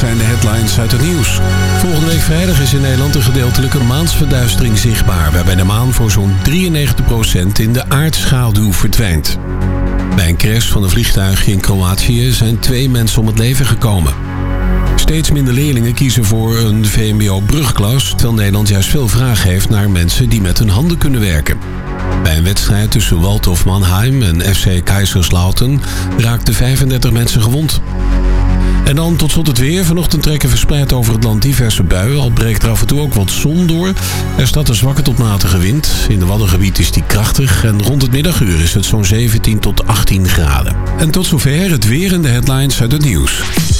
zijn de headlines uit het nieuws. Volgende week vrijdag is in Nederland een gedeeltelijke maansverduistering zichtbaar, waarbij de maan voor zo'n 93% in de aardschaduw verdwijnt. Bij een crash van een vliegtuig in Kroatië zijn 2 mensen om het leven gekomen. Steeds minder leerlingen kiezen voor een VMBO-brugklas, terwijl Nederland juist veel vraag heeft naar mensen die met hun handen kunnen werken. Bij een wedstrijd tussen Waldhof Mannheim en FC Kaiserslautern raakten 35 mensen gewond. En dan tot slot het weer. Vanochtend trekken verspreid over het land diverse buien. Al breekt er af en toe ook wat zon door. Er staat een zwakke tot matige wind. In de Waddengebied is die krachtig. En rond het middaguur is het zo'n 17 tot 18 graden. En tot zover het weer en de headlines uit het nieuws.